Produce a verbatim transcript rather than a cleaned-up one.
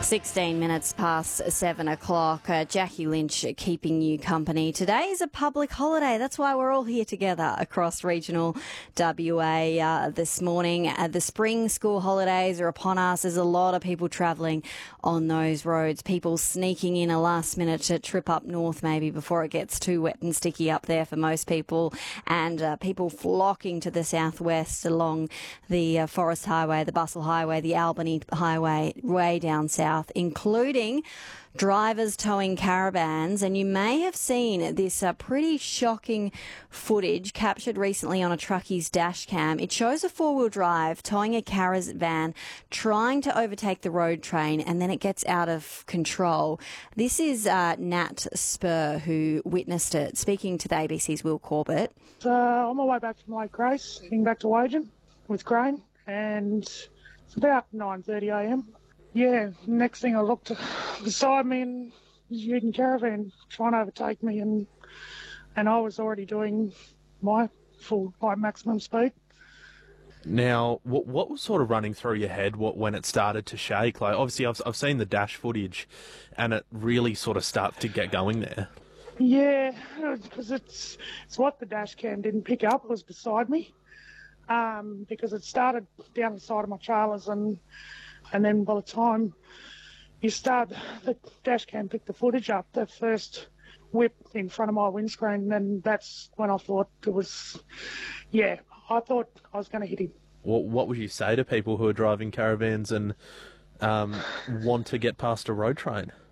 sixteen minutes past seven o'clock. Uh, Jackie Lynch keeping you company. Today is a public holiday. That's why we're all here together across regional W A uh, this morning. Uh, the spring school holidays are upon us. There's a lot of people travelling on those roads. People sneaking in a last minute trip up north maybe before it gets too wet and sticky up there for most people. And uh, people flocking to the southwest along the uh, Forest Highway, the Bustle Highway, the Albany Highway, way down south, including drivers towing caravans. And you may have seen this uh, pretty shocking footage captured recently on a truckie's dash cam. It shows a four-wheel drive towing a caravan trying to overtake the road train, and then it gets out of control. This is uh, Nat Spur, who witnessed it, speaking to the A B C's Will Corbett. So uh, on my way back from Lake Grace, heading back to Woden with Crane, and it's about nine thirty a m. Yeah, next thing I looked beside me and was a Uten caravan trying to overtake me, and and I was already doing my full high maximum speed. Now, what what was sort of running through your head what, when it started to shake? Like, obviously, I've I've seen the dash footage, and it really sort of started to get going there. Yeah, because it's it's what the dash cam didn't pick up. It was beside me, um, because it started down the side of my trailers, and. And then by the time you start, the dash cam picked the footage up, the first whip in front of my windscreen, then that's when I thought it was, yeah, I thought I was going to hit him. What, what would you say to people who are driving caravans and um, want to get past a road train?